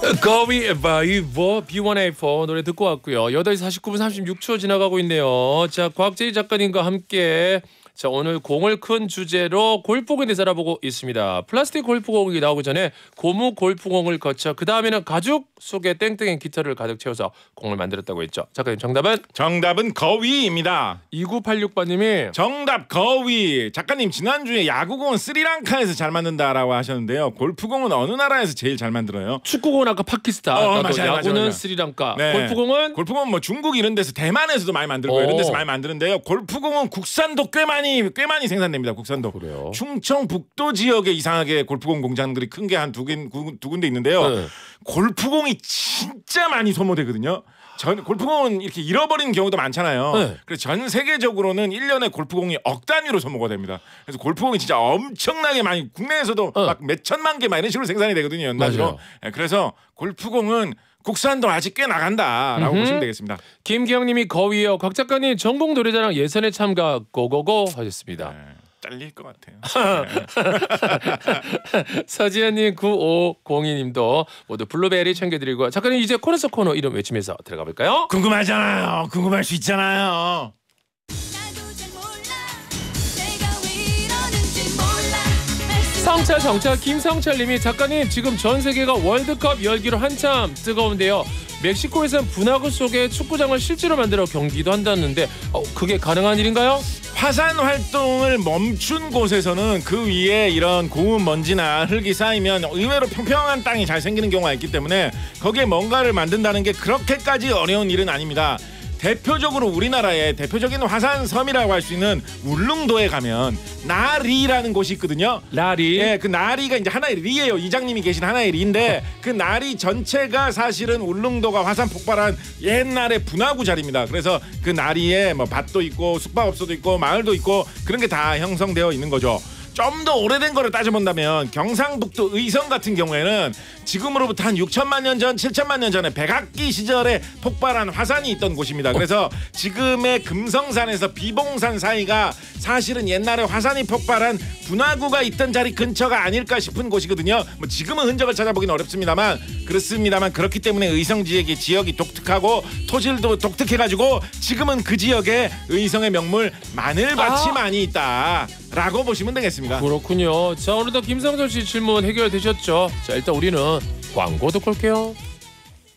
가위바위보 B1A4 노래 듣고 왔고요. 8시 49분 36초 지나가고 있네요. 자, 곽재희 작가님과 함께 자 오늘 공을 큰 주제로 골프공에 대해서 알아보고 있습니다. 플라스틱 골프공이 나오기 전에 고무 골프공을 거쳐 그 다음에는 가죽 속에 땡땡한 깃털을 가득 채워서 공을 만들었다고 했죠. 작가님 정답은? 정답은 거위입니다. 2986번님이 정답 거위. 작가님 지난주에 야구공은 스리랑카에서 잘 만든다라고 하셨는데요. 골프공은 어느 나라에서 제일 잘 만들어요? 축구공은 아까 파키스탄, 야구는 맞아요. 스리랑카, 네. 골프공은 뭐 중국 이런 데서 대만에서도 많이 만들고 이런 데서 많이 만드는데요. 골프공은 국산도 꽤 많이 생산됩니다. 국산도. 그래요? 충청북도 지역에 이상하게 골프공 공장들이 큰 게 한 두 군데 있는데요. 네. 골프공이 진짜 많이 소모되거든요. 골프공은 이렇게 잃어버리는 경우도 많잖아요. 네. 그래서 전 세계적으로는 1년에 골프공이 억 단위로 소모가 됩니다. 그래서 골프공이 진짜 엄청나게 많이 국내에서도 막 몇천만 개 막 이런 식으로 생산이 되거든요. 연말로. 네, 그래서 골프공은 국산도 아직 꽤 나간다라고 보시면 되겠습니다. 김기영님이 거위요. 곽 작가님 전국 노래자랑 예선에 참가 고고고 하셨습니다. 네, 잘릴 것 같아요. 네. 서지현님 9502님도 모두 블루베리 챙겨드리고 작가님 이제 코너 이름 외치면서 들어가 볼까요? 궁금하잖아요. 궁금할 수 있잖아요. 성철 정철 김성철님이 작가님 지금 전 세계가 월드컵 열기로 한참 뜨거운데요. 멕시코에선 분화구 속에 축구장을 실제로 만들어 경기도 한다는데 그게 가능한 일인가요? 화산 활동을 멈춘 곳에서는 그 위에 이런 고운 먼지나 흙이 쌓이면 의외로 평평한 땅이 잘 생기는 경우가 있기 때문에 거기에 뭔가를 만든다는 게 그렇게까지 어려운 일은 아닙니다. 대표적으로 우리나라의 대표적인 화산섬이라고 할 수 있는 울릉도에 가면 나리라는 곳이 있거든요. 나리. 예, 그 나리가 이제 하나의 리예요. 이장님이 계신 하나의 리인데 그 나리 전체가 사실은 울릉도가 화산 폭발한 옛날의 분화구 자리입니다. 그래서 그 나리에 뭐 밭도 있고 숙박업소도 있고 마을도 있고 그런 게 다 형성되어 있는 거죠. 좀 더 오래된 거를 따져본다면 경상북도 의성 같은 경우에는 지금으로부터 한 6천만 년 전, 7천만 년 전에 백악기 시절에 폭발한 화산이 있던 곳입니다. 그래서 지금의 금성산에서 비봉산 사이가 사실은 옛날에 화산이 폭발한 분화구가 있던 자리 근처가 아닐까 싶은 곳이거든요. 뭐 지금은 흔적을 찾아보기는 어렵습니다만 그렇기 때문에 의성 지역이 독특하고 토질도 독특해가지고 지금은 그 지역에 의성의 명물 마늘밭이 많이 있다라고 보시면 되겠습니다. 그렇군요. 자 오늘도 김성철 씨 질문 해결되셨죠? 자 일단 우리는 광고 듣고 올게요.